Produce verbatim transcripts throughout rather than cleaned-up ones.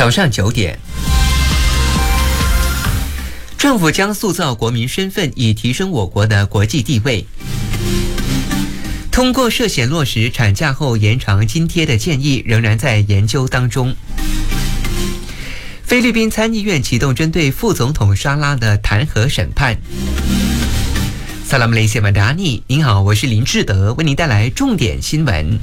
早上九点，政府将塑造国民身份，以提升我国的国际地位。通过涉险落实产假后延长津贴的建议，仍然在研究当中。菲律宾参议院启动针对副总统沙拉的弹劾审判。萨拉姆雷谢马达尼，您好，我是林志德，为您带来重点新闻。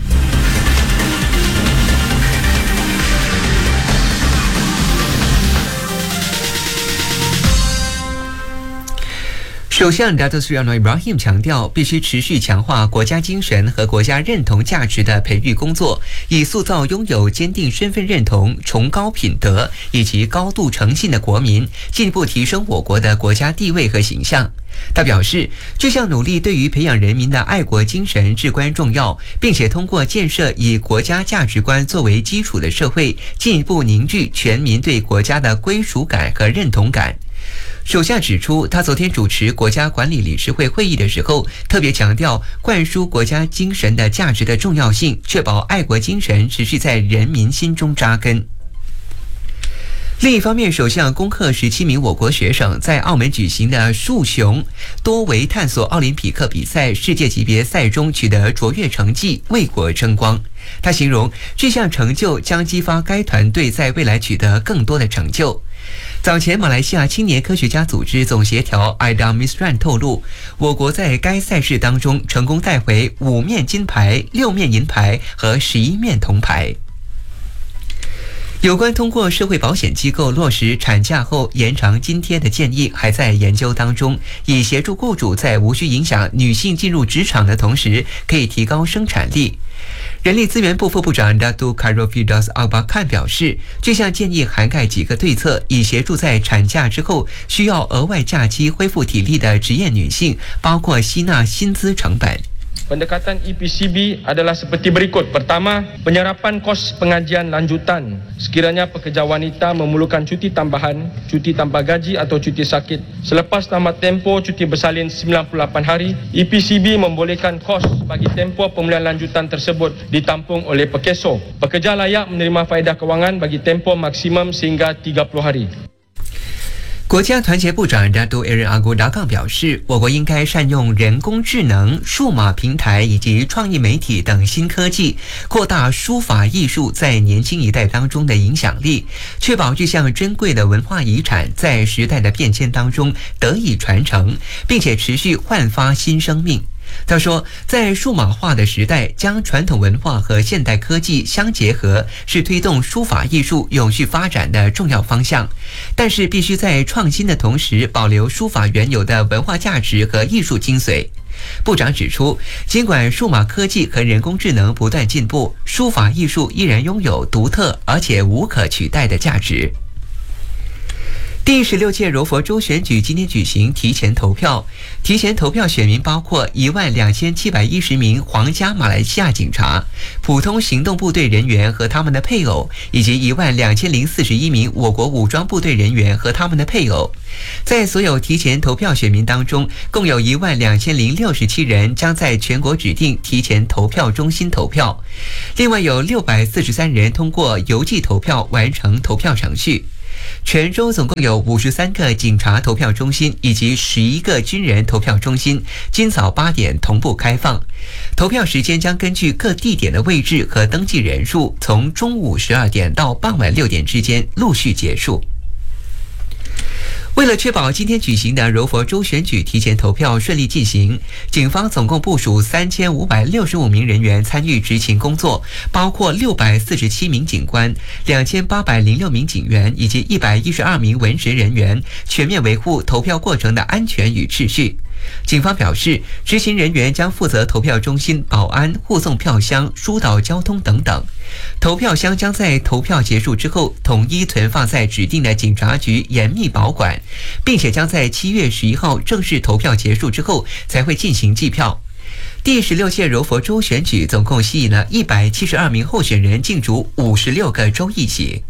首相 Datuk Seri Anwar Ibrahim 强调，必须持续强化国家精神和国家认同价值的培育工作，以塑造拥有坚定身份认同、崇高品德以及高度诚信的国民，进一步提升我国的国家地位和形象。他表示，这项努力对于培养人民的爱国精神至关重要，并且通过建设以国家价值观作为基础的社会，进一步凝聚全民对国家的归属感和认同感。首相指出，他昨天主持国家管理理事会会议的时候，特别强调灌输国家精神的价值的重要性，确保爱国精神持续在人民心中扎根。另一方面，首相恭贺十七名我国学生在澳门举行的树熊多维探索奥林匹克比赛世界级别赛中取得卓越成绩，为国争光。他形容这项成就将激发该团队在未来取得更多的成就。早前，马来西亚青年科学家组织总协调 Aida Misran 透露，我国在该赛事当中成功带回五面金牌、六面银牌和十一面铜牌。有关通过社会保险机构落实产假后延长津贴的建议还在研究当中，以协助雇主在无需影响女性进入职场的同时，可以提高生产力。人力资源部副部长 Datuk Khairufidas Albakan 表示，这项建议涵盖几个对策，以协助在产假之后需要额外假期恢复体力的职业女性，包括吸纳薪资成本。 Pendekatan E P C B adalah seperti berikut. Pertama, penyerapan kos pengajian lanjutan. Sekiranya pekerja wanita memerlukan cuti tambahan, cuti tanpa gaji atau cuti sakit. Selepas tamat tempoh cuti bersalin sembilan puluh lapan hari, E P C B membolehkan kos bagi tempoh pemulihan lanjutan tersebut ditampung oleh pekeso. Pekerja layak menerima faedah kewangan bagi tempoh maksimum sehingga tiga puluh hari。 国家团结部长 Datuk Aaron Agu Dagang 表示，我国应该善用人工智能、数码平台以及创意媒体等新科技，扩大书法艺术在年轻一代当中的影响力，确保这项珍贵的文化遗产在时代的变迁当中得以传承，并且持续焕发新生命。他说，在数码化的时代，将传统文化和现代科技相结合，是推动书法艺术永续发展的重要方向。但是，必须在创新的同时，保留书法原有的文化价值和艺术精髓。部长指出，尽管数码科技和人工智能不断进步，书法艺术依然拥有独特而且无可取代的价值。第十六届柔佛州选举今天举行提前投票，提前投票选民包括一万两千七百一十名皇家马来西亚警察、普通行动部队人员和他们的配偶，以及一万两千零四十一名我国武装部队人员和他们的配偶。在所有提前投票选民当中，共有一万两千零六十七人将在全国指定提前投票中心投票，另外有六百四十三人通过邮寄投票完成投票程序。全州总共有五十三个警察投票中心以及十一个军人投票中心，今早八点同步开放。投票时间将根据各地点的位置和登记人数，从中午十二点到傍晚六点之间陆续结束。为了确保今天举行的柔佛州选举提前投票顺利进行，警方总共部署三千五百六十五名人员参与执勤工作，包括六百四十七名警官、两千八百零六名警员以及一百一十二名文职人员，全面维护投票过程的安全与秩序。警方表示，执行人员将负责投票中心保安、护送票箱、疏导交通等等。投票箱将在投票结束之后统一存放在指定的警察局严密保管，并且将在七月十一号正式投票结束之后才会进行计票。第十六届柔佛州选举总共吸引了一百七十二名候选人竞逐五十六个州议席。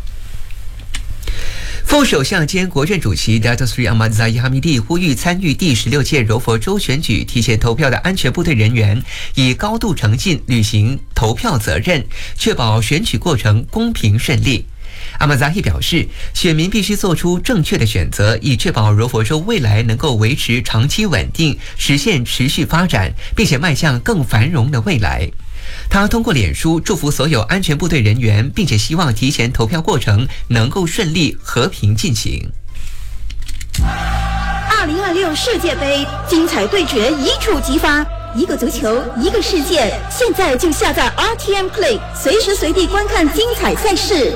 副首相兼国政主席 Datuk Seri Ahmad Zahid Hamidi 呼吁参与第十六届柔佛州选举提前投票的安全部队人员以高度诚信履行投票责任，确保选举过程公平顺利。 阿马扎希表示，选民必须做出正确的选择，以确保柔佛州未来能够维持长期稳定，实现持续发展，并且迈向更繁荣的未来。他通过脸书祝福所有安全部队人员，并且希望提前投票过程能够顺利和平进行。 二零二六世界杯精彩对决一触即发，一个足球，一个世界。现在就下载 R T M Play， 随时随地观看精彩赛事。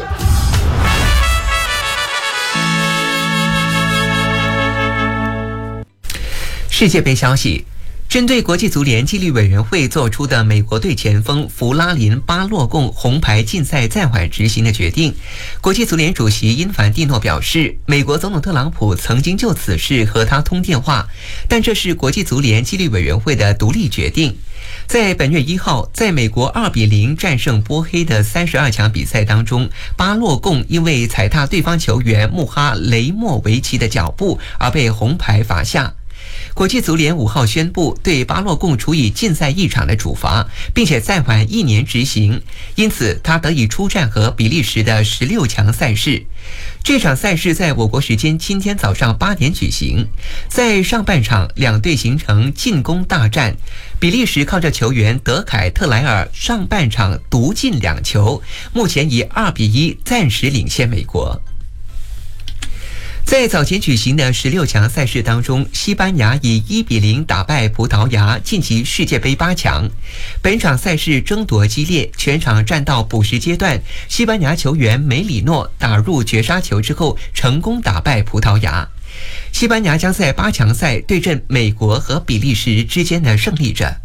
世界杯消息。针对国际足联纪律委员会做出的美国队前锋弗拉林·巴洛贡红牌禁赛暂缓执行的决定，国际足联主席因凡蒂诺表示，美国总统特朗普曾经就此事和他通电话，但这是国际足联纪律委员会的独立决定。在本月一号，在美国二比零战胜波黑的三十二强比赛当中，巴洛贡因为踩踏对方球员穆哈雷莫维奇的脚步而被红牌罚下。国际足联五号宣布对巴洛贡处以禁赛一场的处罚，并且暂缓一年执行，因此他得以出战和比利时的十六强赛事。这场赛事在我国时间今天早上八点举行。在上半场，两队形成进攻大战，比利时靠着球员德凯特莱尔上半场独进两球，目前以二比一暂时领先美国。在早前举行的十六强赛事当中，西班牙以一比零打败葡萄牙，晋级世界杯八强。本场赛事争夺激烈，全场战到补时阶段，西班牙球员梅里诺打入绝杀球之后，成功打败葡萄牙。西班牙将在八强赛对阵美国和比利时之间的胜利者。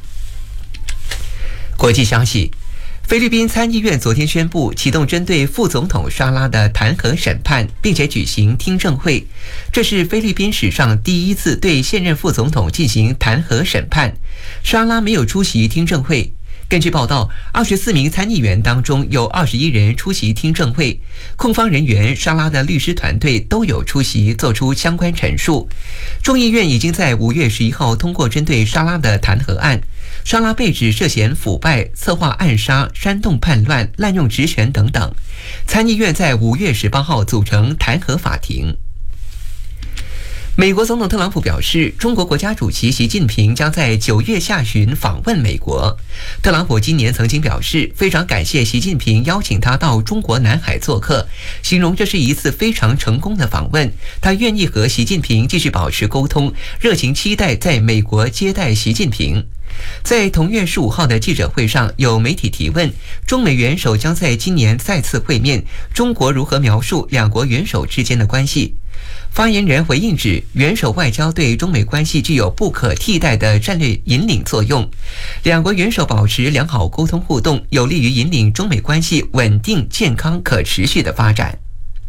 国际消息。菲律宾参议院昨天宣布启动针对副总统沙拉的弹劾审判，并且举行听证会。这是菲律宾史上第一次对现任副总统进行弹劾审判。沙拉没有出席听证会。根据报道，二十四名参议员当中有二十一人出席听证会，控方人员、沙拉的律师团队都有出席，做出相关陈述。众议院已经在五月十一号通过针对沙拉的弹劾案。沙拉被指涉嫌腐败、策划暗杀、煽动叛乱、滥用职权等等。参议院在五月十八号组成弹劾法庭。美国总统特朗普表示，中国国家主席习近平将在九月下旬访问美国。特朗普今年曾经表示，非常感谢习近平邀请他到中国南海做客，形容这是一次非常成功的访问。他愿意和习近平继续保持沟通，热情期待在美国接待习近平。在同月十五号的记者会上，有媒体提问，中美元首将在今年再次会面，中国如何描述两国元首之间的关系？发言人回应指，元首外交对中美关系具有不可替代的战略引领作用，两国元首保持良好沟通互动，有利于引领中美关系稳定、健康、可持续的发展。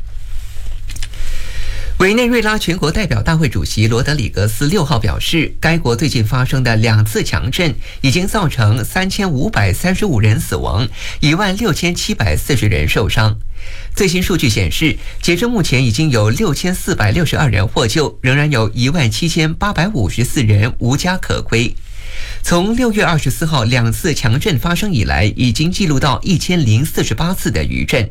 委内瑞拉全国代表大会主席罗德里格斯六号表示，该国最近发生的两次强震已经造成三千五百三十五人死亡，一万六千七百四十人受伤。最新数据显示，截至目前已经有六千四百六十二人获救，仍然有一万七千八百五十四人无家可归。从六月二十四号两次强震发生以来，已经记录到一千零四十八次的余震。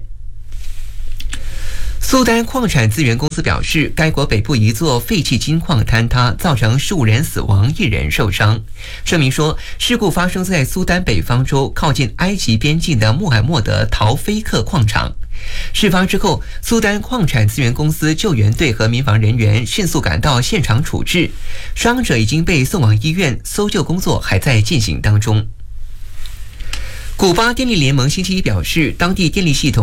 苏丹矿产资源公司表示，该国北部一座废弃金矿坍塌，造成十五人死亡，一人受伤。声明说，事故发生在苏丹北方州靠近埃及边境的穆罕默德陶菲克矿场。事发之后，苏丹矿产资源公司救援队和民防人员迅速赶到现场处置，伤者已经被送往医院，搜救工作还在进行当中。古巴电力联盟星期一表示，当地电力系统